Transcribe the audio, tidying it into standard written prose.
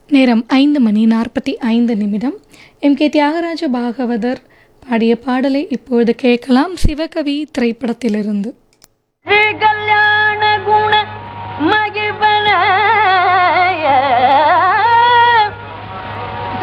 நேரம் 5:45. எம்.கே. தியாகராஜ பாகவதர் பாடிய பாடலை இப்பொழுது கேட்கலாம். சிவகவி திரைப்படத்திலிருந்து. கல்யாண குண மக